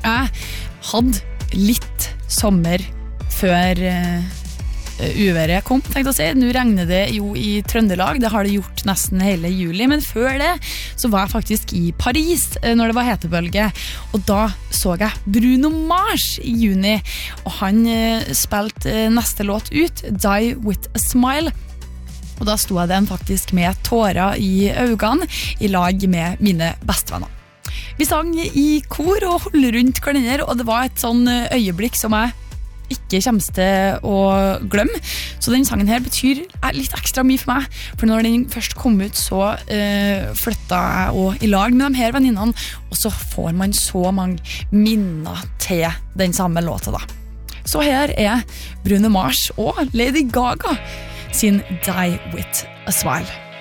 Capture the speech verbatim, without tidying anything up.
Jeg hadde litt sommer før uh, uværet kom, tenkte jeg å si. Nå regner det jo i Trøndelag, det har det gjort nesten hele juli, men før det så var jeg faktisk i Paris uh, når det var hetebølge, og da så jeg Bruno Mars i juni, og han uh, spilte uh, neste låt ut, Die With A Smile, og da sto jeg den faktisk med tårer i øynene i lag med mine bestevenner. Vi sang i kor og holdt rundt hverandre, og det var et sånn øyeblikk som jeg ikke kommer til å glemme. Så den sangen her betyr litt ekstra mye for meg, for når den først kom ut så uh, flyttet jeg også i lag med de her venninnene, og så får man så mange minner til den samme låta da. Så her er Bruno Mars og Lady Gaga sin Die With A Smile.